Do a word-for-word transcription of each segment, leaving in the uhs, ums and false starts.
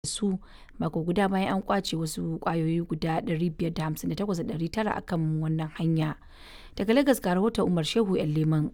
su mako guda bayan an kwace wasu kwayoyi guda ɗari biyar da hamsin da takwas da ɗari tara a kan wannan hanya. Daga Lagos ga rahoton Umar Shehu ‘yan Leman.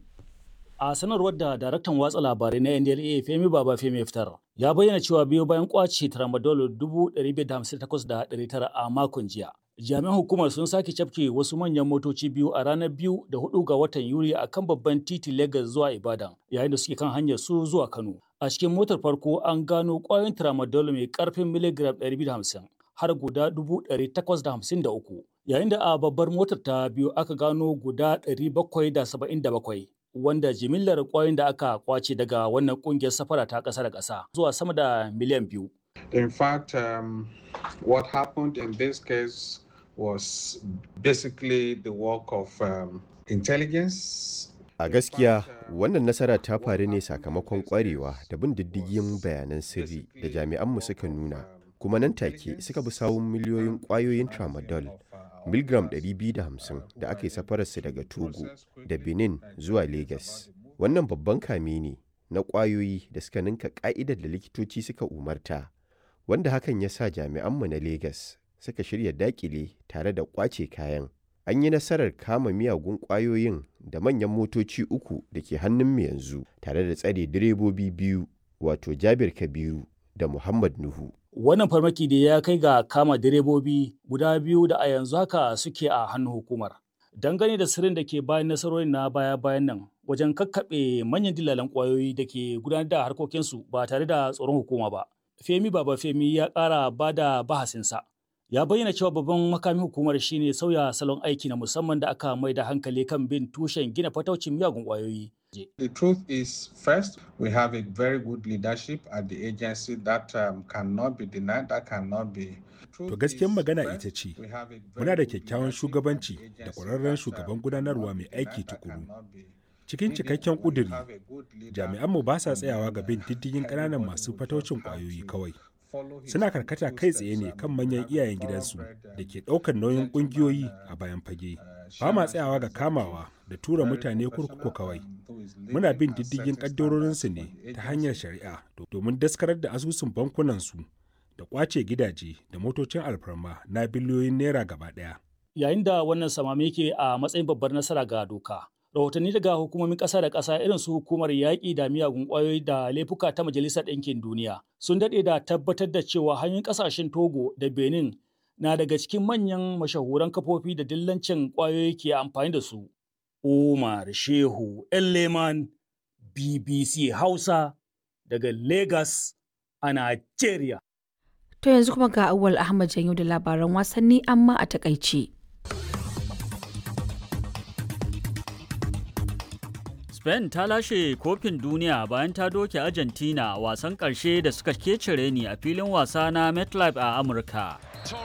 A sanarwar da daraktan watsa labarai na N D L E A Femi Babafemi ya fitar, ya bayyana cewa biyo bayan kwace tramadol dubu ɗari biyar da hamsin da takwas da ɗari tara a makon jiya. Jami'an hukumar sun sake cafke wasu manyan motoci biyu a ranar biyu da hudu ga watan Yuli a kan babban titi Lagos zuwa Ibadan, yayin da suke kan hanyar su zuwa Kano. A cikin motar farko an gano ƙwayoyin tramadol mai ƙarfin miligram ɗari biyu da hamsin har guda dubu ɗari takwas da hamsin da uku, yayin da a babbar motar ta biyu aka gano guda ɗari bakwai da saba'in da bakwai. Wanda jimillar ƙwayoyin da aka kwace daga wannan ƙungiyar safara ta ƙasa da ƙasa zuwa sama da miliyan biyu. In fact, um, what happened in this case was basically the work of um, intelligence. A gaskiya, wannan nasara ta faru ne sakamakon ƙwarewa da bin diddigin bayanan sirri da jami'anmu suka nuna, kuma nan take suka bi sawun miliyoyin ƙwayoyin tramadol miligram ɗari biyu da hamsin da aka yi safararsu daga Togo da Benin zuwa Lagos. Wannan babban kame ne na ƙwayoyi da suka ninka ƙa'idar da likitoci suka umarta, wanda hakan ya sa jami'anmu na Lagos suka shirya daƙile tare da ƙwace kayan. An yi nasarar kama miyagun ƙwayoyin da manyan motoci uku da ke hannunmu yanzu, tare da tsare direbobi biyu, wato Jabir Kabiru da Muhammad Nuhu. Wannan farmaki da ya kai ga kama direbobi guda biyu da a yanzu haka suke a hannun hukumar. Dangane da sirrin da ke bayan nasarorin na baya-bayan nan wajen kakkaɓe manyan dillalan ƙwayoyi da ke gudanar da harkokinsu ba tare da tsoron hukuma ba. Femi Babafemi ya ƙara ba da bahasinsa. Ya bayyana cewa babban makamin hukumar shine sauya salon aiki na musamman da aka mai da hankali kan bin tushen gina fataucin miyagun ƙwayoyi. The truth is, first, we have a very good leadership at the agency that um, cannot be denied, that cannot be. To gaskiyar magana ita ce, muna da kyakkyawan shugabanci da ƙwararren shugaban gudanarwa mai aiki tukuru. Cikin cikakken ƙuduri, jami'anmu ba sa tsayawa ga bin diddigin ƙananan masu fataucin ƙwayoyi kawai. Suna karkata kai tsaye ne kan manyan iyayen gidansu da ke ɗaukar nauyin ƙungiyoyi a bayan fage. Ba ma tsayawa ga kamawa da tura mutane kurkuku kawai. Muna bin diddigin ƙaddarorinsu ne ta hanyar shari'a domin daskarar da asusun bankunansu da ƙwace gidaje da motocin alfarma na biliyoyin naira gaba ɗaya. Yayin da wannan samame ke a matsayin babbar nasara ga doka, rahotanni daga hukumomin ƙasa da ƙasa irin su hukumar yaƙi da miyagun ƙwayoyi da laifuka ta Majalisar Ɗinkin Duniya sun daɗe da tabbatar da cewa hanyoyin ƙasashen Togo da Benin na daga cikin manyan mashahuran kafofi da dillancin ƙwayoyi ke amfani da su. Umar Shehu ‘yan Leman, B B C Hausa daga Lagos a Najeriya. To yanzu kuma ga Auwal Ahmad Janyo da labaran wasanni amma a takaice. Spain ta lashe kofin duniya bayan ta doke Argentina a wasan ƙarshe da suka kecire ni a filin wasa na MetLife a Amurka.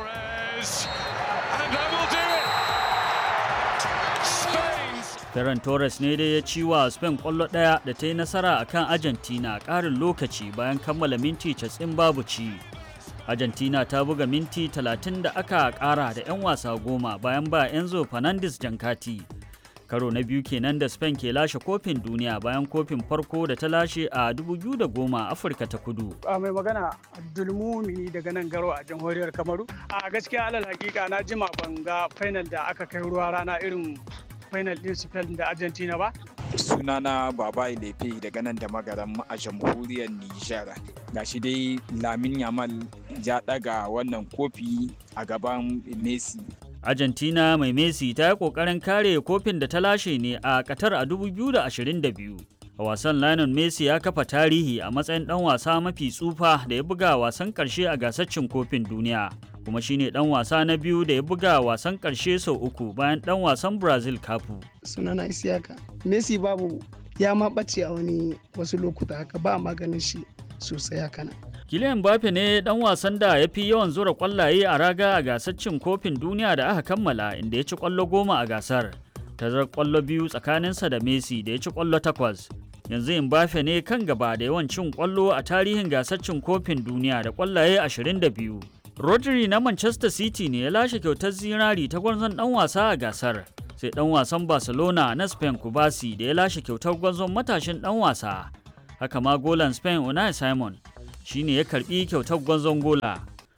Ferran Torres ne dai ya ci wa Spain ƙwallo ɗaya da ta yi nasara a kan Argentina ƙarin lokaci bayan kammala minti casa'in babu ci. Argentina ta buga minti talatin da aka ƙara da 'yan wasa goma bayan ba Enzo Fernandez jankati. Karo na biyu kenan da Spain ke lashe kofin duniya bayan kofin farko da ta lashe a dubu biyu da goma Afirka ta Kudu. A mai magana Abdulmumini daga nan Garo a jamhuriyar Kamaru. A gaskiya alal hakika na jima ban ga final da aka kai ruwa rana irin final din Spain da Argentina ba. Sunana Baba Ilefe daga nan da magaran a jamhuriyar Nijar. Gashi dai Lamin Yamal ya daga wannan kofi a gaban Messi. Argentina mai Messi ta yi ƙoƙarin kare kofin da ta lashe ne a Qatar a dubu biyu da ashirin da biyu. A wasan Lionel Messi ya kafa tarihi a matsayin ɗan wasa mafi tsufa da ya buga wasan ƙarshe a gasar cin kofin duniya, kuma shine ɗan wasa na biyu da ya buga wasan ƙarshe sau uku bayan ɗan wasan Brazil Cafu. Sunana Isiyaka. Messi babu ya ma ɓace a wani wasu lokuta haka ba maganin shi sosai haka nan. Kylian Mbappe ne dan wasan da ya fi yawan zura kwallaye a raga a gasar cin kofin duniya da aka kammala, inda ya ci kwallo goma a gasar. Tazarar kwallo biyu tsakaninsa da Messi da ya ci kwallo takwas. Yanzu Mbappe ne kan gaba da yawan cin kwallo a tarihin gasar cin kofin duniya da kwallaye ashirin da biyu. Rodri na Manchester City ne ya lashe kyautar zinari ta gwarzon dan wasa a gasar. Sai dan wasan Barcelona na Spain Kubasi da ya lashe kyautar gwarzon matashin dan wasa. Haka ma golan Spain Unai Simon shine ya karbi kyautar gwanzon gola.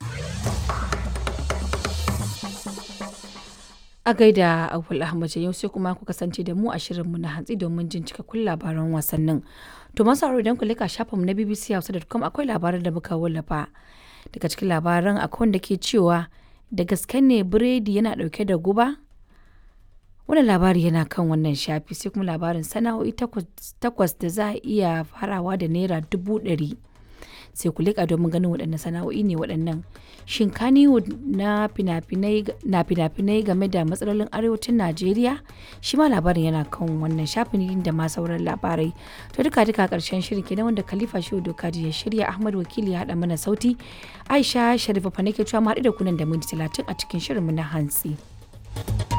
A gaida Abul Ahmad yau sai kuma ku kasance da mu a shirinmu na hantsi domin jin cikakkun labaran wasannin. To masu aro idan ku leka shafinmu na b b c hausa dot com akwai labaran da muka wallafa. Daga cikin labaran akwai wanda ke cewa da gaske ne biredi yana dauke da guba? Wannan labari yana kan wannan shafi. Sai kuma labarin sana'o'i takwas da za a iya farawa da naira dubu ɗari. Sai ku leƙa domin ganin waɗannan sana'o'i ne waɗannan. Shin Kannywood na fina-finai game da matsalolin arewacin Najeriya? Shi ma labarin yana kan wannan shafin da ma sauran labarai. To duka duka ƙarshen shirin kenan wanda Khalifa Shehu Dokaji ya shirya, Ahmad Wakili ya haɗa mana sauti. Aisha Sharifa fa nake cewa mu haɗu da kunan da minti talatin a cikin shirinmu na hantsi.